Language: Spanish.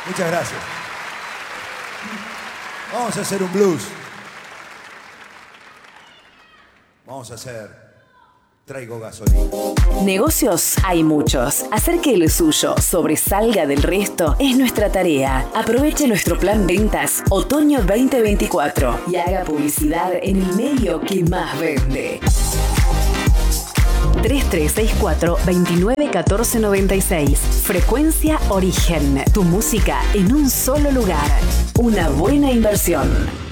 Muchas gracias. Vamos a hacer un blues. Vamos a hacer Traigo Gasolina. Negocios hay muchos. Hacer que lo suyo sobresalga del resto es nuestra tarea. Aproveche nuestro plan ventas Otoño 2024 y haga publicidad en el medio que más vende. 3364 29 14 96. Frecuencia Origen. Tu música en un solo lugar. Una buena inversión.